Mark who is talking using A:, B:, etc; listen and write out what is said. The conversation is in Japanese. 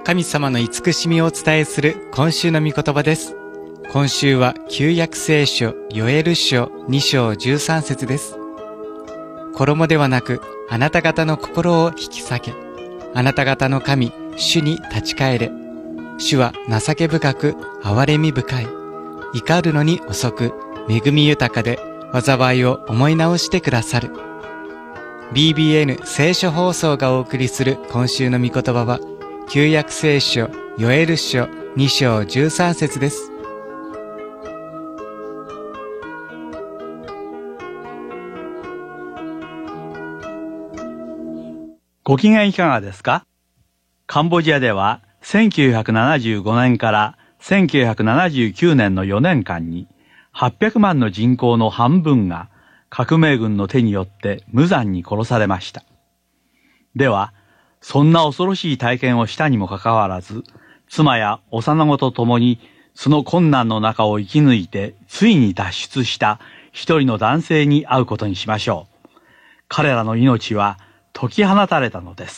A: 神様の慈しみをお伝えする今週の御言葉です。今週は旧約聖書ヨエル書2章13節です。衣ではなくあなた方の心を引き裂け、あなた方の神主に立ち返れ。主は情け深く憐れみ深い、怒るのに遅く恵み豊かで災いを思い直してくださる。 BBN 聖書放送がお送りする今週の御言葉は旧約聖書ヨエル書2章13節です。
B: ご機嫌いかがですか？カンボジアでは1975年から1979年の4年間に800万の人口の半分が革命軍の手によって無残に殺されました。では、そんな恐ろしい体験をしたにもかかわらず、妻や幼子と共にその困難の中を生き抜いてついに脱出した一人の男性に会うことにしましょう。彼らの命は解き放たれたのです。